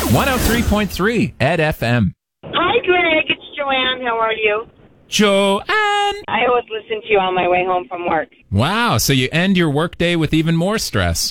103.3 at FM. Hi, Greg. It's Joanne. How are you? Joanne! I always listen to you on my way home from work. Wow, so you end your workday with even more stress.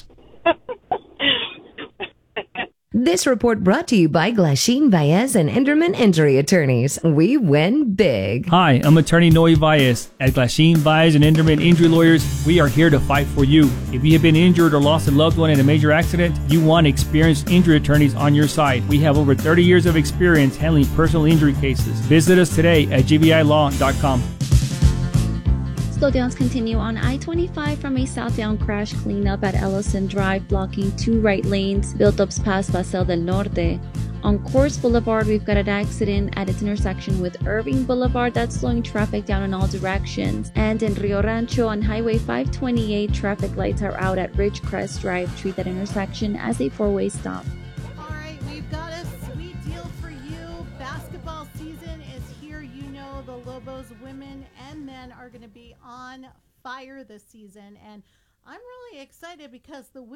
This report brought to you by Glasheen, Baez, and Enderman Injury Attorneys. We win big. Hi, I'm attorney Noe Baez. At Glasheen, Baez, and Enderman Injury Lawyers, we are here to fight for you. If you have been injured or lost a loved one in a major accident, you want experienced injury attorneys on your side. We have over 30 years of experience handling personal injury cases. Visit us today at gbilaw.com. Slowdowns continue on I-25 from a southbound crash cleanup at Ellison Drive, blocking 2 right lanes. Build-ups past Paseo del Norte. On Coors Boulevard, we've got an accident at its intersection with Irving Boulevard that's slowing traffic down in all directions. And in Rio Rancho on Highway 528, traffic lights are out at Ridgecrest Drive. Treat that intersection as a 4-way stop. All right, we've got a sweet deal for you. Basketball season is here. You know the Lobos women and men are going to be on fire this season, and I'm really excited because the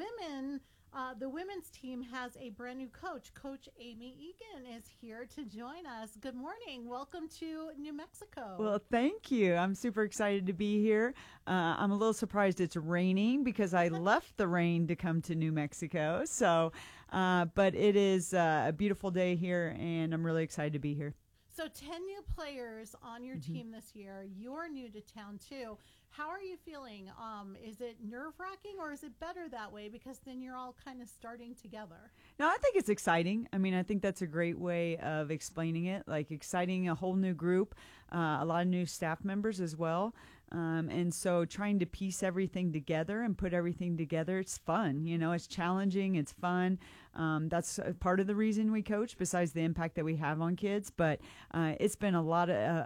women's team has a brand new coach. Coach Amy Egan is here to join us. Good morning. Welcome to New Mexico. Well, thank you. I'm super excited to be here. I'm a little surprised it's raining because I left the rain to come to New Mexico. So, but it is a beautiful day here, and I'm really excited to be here. So 10 new players on your team this year. You're new to town too. How are you feeling? Is it nerve-wracking or is it better that way because then you're all kind of starting together? No, I think it's exciting. I mean, I think that's a great way of explaining it, like exciting a whole new group, a lot of new staff members as well. And so trying to piece everything together and put everything together, it's fun. You know, it's challenging. It's fun. That's part of the reason we coach, besides the impact that we have on kids. But it's been a lot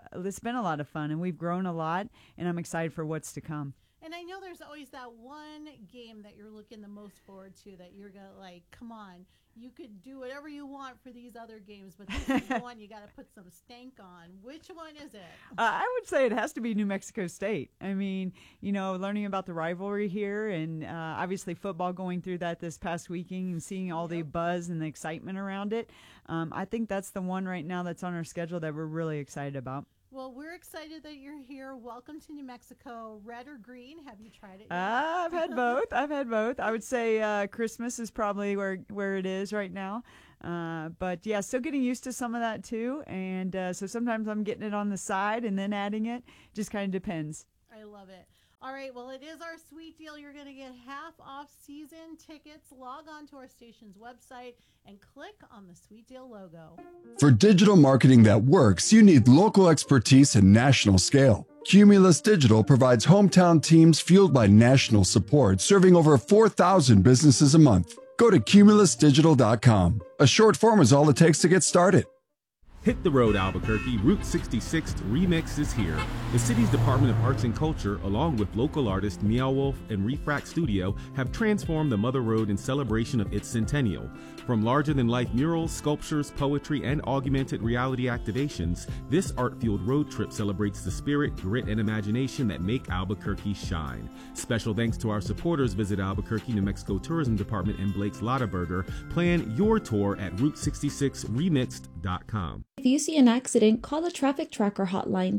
of fun, and we've grown a lot, and I'm excited for what's to come. And I know there's always that one game that you're looking the most forward to, that you're going to like, come on, you could do whatever you want for these other games, but this is one you got to put some stank on. Which one is it? I would say it has to be New Mexico State. I mean, you know, learning about the rivalry here and obviously football going through that this past weekend and seeing all the buzz and the excitement around it. I think that's the one right now that's on our schedule that we're really excited about. Well, we're excited that you're here. Welcome to New Mexico. Red or green? Have you tried it yet? I've had both. I would say Christmas is probably where it is right now. But, yeah, still getting used to some of that, too. And so sometimes I'm getting it on the side and then adding it. Just kind of depends. I love it. All right, well, it is our sweet deal. You're going to get half off season tickets. Log on to our station's website and click on the Sweet Deal logo. For digital marketing that works, you need local expertise and national scale. Cumulus Digital provides hometown teams fueled by national support, serving over 4,000 businesses a month. Go to cumulusdigital.com. A short form is all it takes to get started. Hit the road, Albuquerque. Route 66 Remix is here. The city's Department of Arts and Culture, along with local artists Meow Wolf and Refract Studio, have transformed the Mother Road in celebration of its centennial. From larger-than-life murals, sculptures, poetry, and augmented reality activations, this art-fueled road trip celebrates the spirit, grit, and imagination that make Albuquerque shine. Special thanks to our supporters. Visit Albuquerque, New Mexico Tourism Department and Blake's Lottaburger. Plan your tour at Route66remixed.com. If you see an accident, call the Traffic Tracker hotline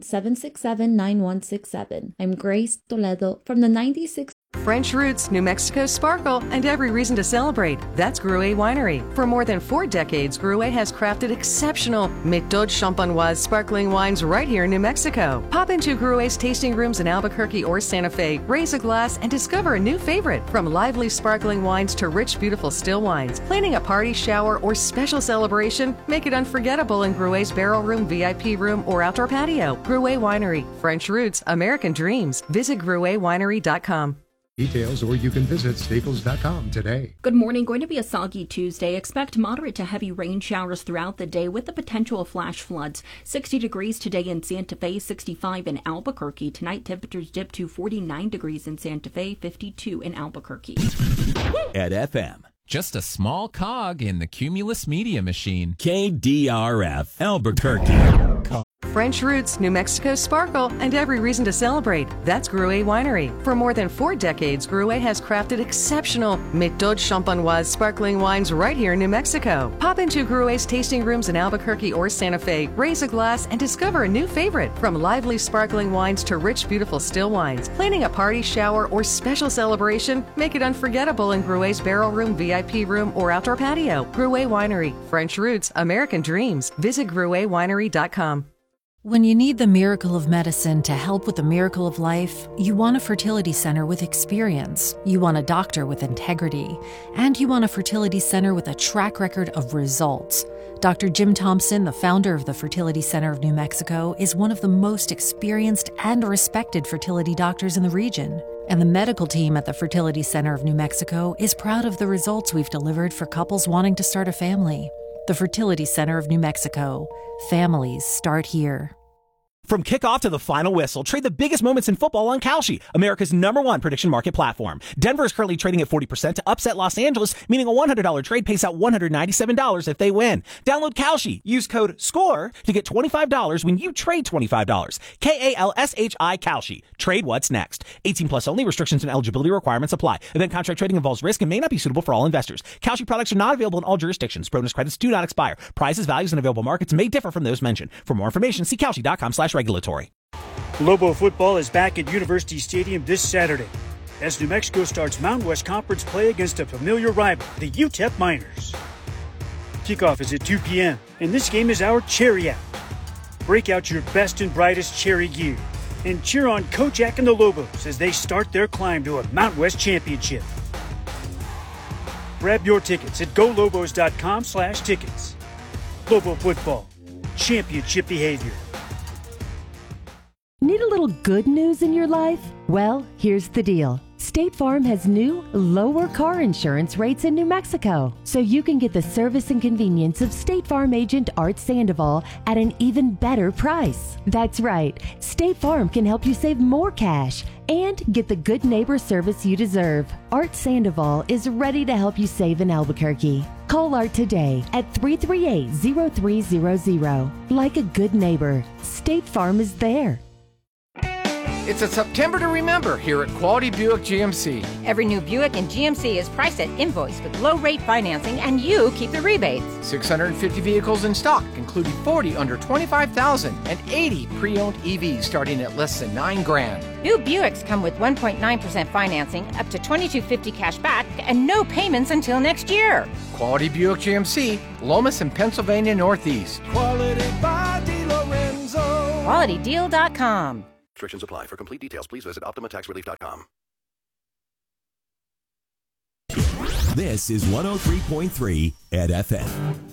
767-9167. I'm Grace Toledo from the 96. French roots, New Mexico sparkle, and every reason to celebrate. That's Gruet Winery. For more than 4 decades, Gruet has crafted exceptional Méthode Champenoise sparkling wines right here in New Mexico. Pop into Gruet's tasting rooms in Albuquerque or Santa Fe, raise a glass, and discover a new favorite. From lively sparkling wines to rich, beautiful still wines. Planning a party, shower, or special celebration? Make it unforgettable in Gruet's barrel room, VIP room, or outdoor patio. Gruet Winery. French roots, American dreams. Visit GruetWinery.com. Details, or you can visit Staples.com today. Good morning. Going to be a soggy Tuesday. Expect moderate to heavy rain showers throughout the day with the potential of flash floods. 60 degrees today in Santa Fe, 65 in Albuquerque. Tonight, temperatures dip to 49 degrees in Santa Fe, 52 in Albuquerque. At FM. Just a small cog in the Cumulus Media machine. KDRF, Albuquerque. French roots, New Mexico sparkle, and every reason to celebrate. That's Gruet Winery. For more than 4 decades, Gruet has crafted exceptional Méthode Champenoise sparkling wines right here in New Mexico. Pop into Gruet's tasting rooms in Albuquerque or Santa Fe, raise a glass, and discover a new favorite. From lively sparkling wines to rich, beautiful still wines. Planning a party, shower, or special celebration? Make it unforgettable in Gruet's barrel room, VIP room, or outdoor patio. Gruet Winery. French roots, American dreams. Visit GruetWinery.com. When you need the miracle of medicine to help with the miracle of life, you want a fertility center with experience, you want a doctor with integrity, and you want a fertility center with a track record of results. Dr. Jim Thompson, the founder of the Fertility Center of New Mexico, is one of the most experienced and respected fertility doctors in the region. And the medical team at the Fertility Center of New Mexico is proud of the results we've delivered for couples wanting to start a family. The Fertility Center of New Mexico. Families start here. From kickoff to the final whistle, trade the biggest moments in football on Kalshi, America's #1 prediction market platform. Denver is currently trading at 40% to upset Los Angeles, meaning a $100 trade pays out $197 if they win. Download Kalshi. Use code SCORE to get $25 when you trade $25. KALSHI Kalshi. Trade what's next. 18 plus only. Restrictions and eligibility requirements apply. Event contract trading involves risk and may not be suitable for all investors. Kalshi products are not available in all jurisdictions. Bonus credits do not expire. Prices, values, and available markets may differ from those mentioned. For more information, see Kalshi.com/regulatory. Lobo football is back at University Stadium this Saturday as New Mexico starts Mountain West Conference play against a familiar rival, the UTEP Miners. Kickoff is at 2 p.m., and this game is our Cherry Out. Break out your best and brightest Cherry gear and cheer on Kojak and the Lobos as they start their climb to a Mountain West championship. Grab your tickets at golobos.com/tickets. Lobo football, championship behavior. Need a little good news in your life? Well, here's the deal. State Farm has new, lower car insurance rates in New Mexico, so you can get the service and convenience of State Farm agent Art Sandoval at an even better price. That's right, State Farm can help you save more cash and get the good neighbor service you deserve. Art Sandoval is ready to help you save in Albuquerque. Call Art today at 338-0300. Like a good neighbor, State Farm is there. It's a September to remember here at Quality Buick GMC. Every new Buick in GMC is priced at invoice with low-rate financing, and you keep the rebates. 650 vehicles in stock, including 40 under $25,000 and 80 pre-owned EVs starting at less than $9,000. New Buicks come with 1.9% financing, up to $2,250 cash back, and no payments until next year. Quality Buick GMC, Lomas and Pennsylvania Northeast. Quality by DeLorenzo. QualityDeal.com. Restrictions apply. For complete details, please visit OptimaTaxRelief.com. This is 103.3 at FM.